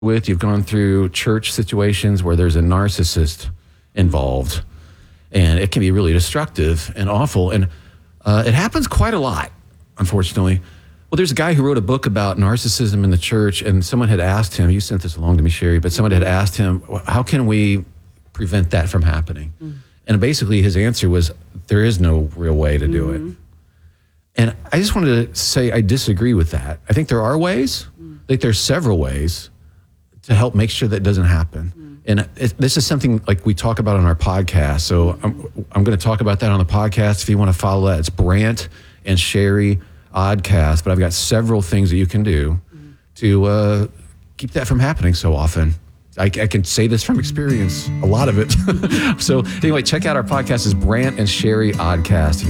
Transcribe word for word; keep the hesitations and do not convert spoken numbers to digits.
with, you've gone through church situations where there's a narcissist involved, and it can be really destructive and awful. And uh, it happens quite a lot, unfortunately. Well, there's a guy who wrote a book about narcissism in the church, and someone had asked him, you sent this along to me, Sherry, but someone had asked him, how can we prevent that from happening? Mm. And basically his answer was, there is no real way to do mm-hmm. it. And I just wanted to say I disagree with that. I think there are ways. Mm. I think there's several ways to help make sure that doesn't happen. Mm. And it, this is something like we talk about on our podcast. So I'm, I'm going to talk about that on the podcast. If you want to follow that, it's Brant and Sherry Oddcast. But I've got several things that you can do mm. to uh, keep that from happening so often. I, I can say this from experience, a lot of it. So anyway, check out our podcast. It's Brant and Sherry Oddcast.